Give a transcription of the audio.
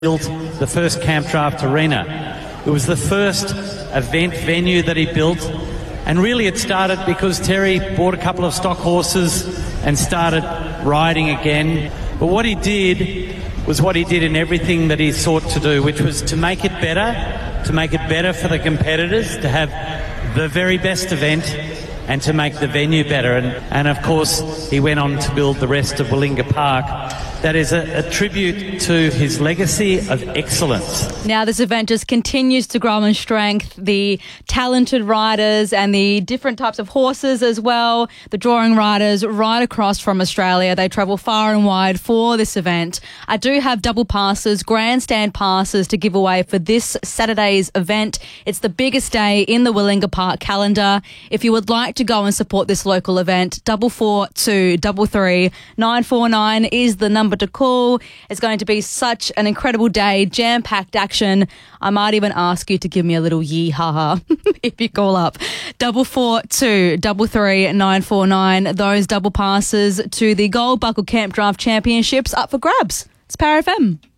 built the first Camp Draft Arena. It was the first event venue that he built, and really it started because Terry bought a couple of stock horses and started riding again. But what he did was what he did in everything that he sought to do, which was to make it better for the competitors, to have the very best event and to make the venue better. And of course, he went on to build the rest of Willinga Park. That is a tribute to his legacy of excellence. Now this event just continues to grow in strength. The talented riders and the different types of horses as well, the drawing riders right across from Australia. They travel far and wide for this event. I do have double passes, grandstand passes to give away for this Saturday's event. It's the biggest day in the Willinga Park calendar. If you would like to go and support this local event, 442 33 949 is the number to call. It's going to be such an incredible day, jam-packed action. I might even ask you to give me a little yee-ha-ha if you call up. 442 33 949. Those double passes to the Gold Buckle Camp Draft Championships up for grabs. It's Power FM.